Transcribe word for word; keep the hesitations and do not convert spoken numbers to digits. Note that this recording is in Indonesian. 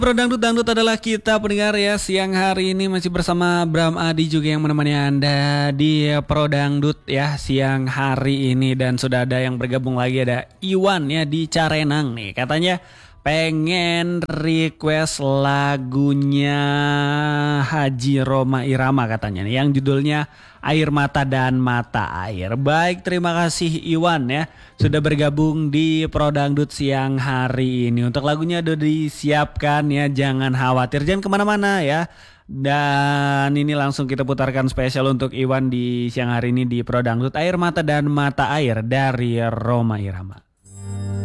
Pro Dangdut-Dangdut adalah kita pendengar ya. Siang hari ini masih bersama Bram Adi juga yang menemani Anda di Pro Dangdut ya siang hari ini. Dan sudah ada yang bergabung lagi, ada Iwan ya di Carenang nih. Katanya pengen request lagunya Haji Rhoma Irama katanya nih, yang judulnya Air Mata dan Mata Air. Baik, terima kasih Iwan ya sudah bergabung di Pro Dangdut siang hari ini. Untuk lagunya udah disiapkan ya, jangan khawatir, jangan kemana-mana ya. Dan ini langsung kita putarkan spesial untuk Iwan di siang hari ini di Pro Dangdut, Air Mata dan Mata Air dari Rhoma Irama.